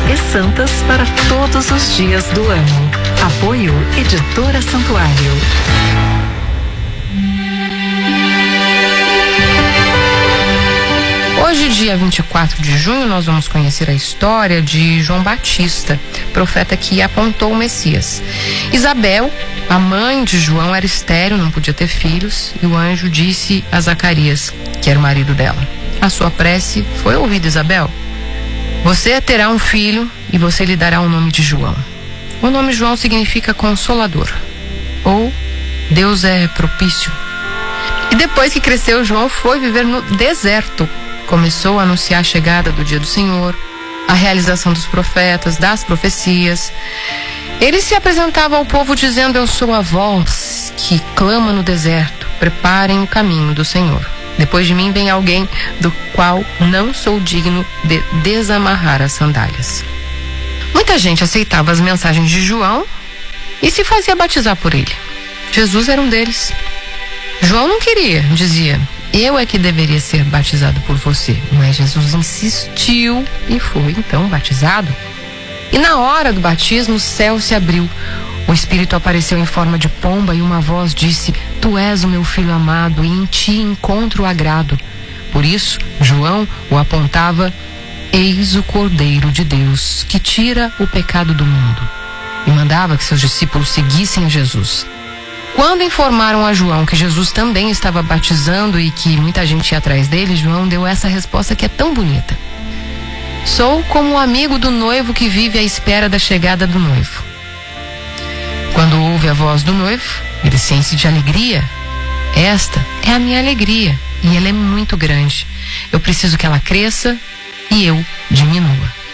e santas para todos os dias do ano. Apoio Editora Santuário. Hoje, dia 24 de junho, nós vamos conhecer a história de João Batista, profeta que apontou o Messias. Isabel, a mãe de João, era estéril, não podia ter filhos, e o anjo disse a Zacarias, que era o marido dela: a sua prece foi ouvida, Isabel. Você terá um filho e você lhe dará o nome de João. O nome João significa consolador, ou Deus é propício. E depois que cresceu, João foi viver no deserto. Começou a anunciar a chegada do dia do Senhor, a realização dos profetas, das profecias. Ele se apresentava ao povo dizendo: eu sou a voz que clama no deserto, preparem o caminho do Senhor. Depois de mim vem alguém do qual não sou digno de desamarrar as sandálias. Muita gente aceitava as mensagens de João e se fazia batizar por ele. Jesus era um deles. João não queria, dizia: eu é que deveria ser batizado por você. Mas Jesus insistiu e foi então batizado. E na hora do batismo o céu se abriu. O Espírito apareceu em forma de pomba e uma voz disse: tu és o meu filho amado e em ti encontro o agrado. Por isso, João o apontava: eis o Cordeiro de Deus que tira o pecado do mundo. E mandava que seus discípulos seguissem a Jesus. Quando informaram a João que Jesus também estava batizando e que muita gente ia atrás dele, João deu essa resposta que é tão bonita: sou como o amigo do noivo que vive à espera da chegada do noivo. Quando ouve a voz do noivo, ele se enche de alegria. Esta é a minha alegria e ela é muito grande. Eu preciso que ela cresça e eu diminua.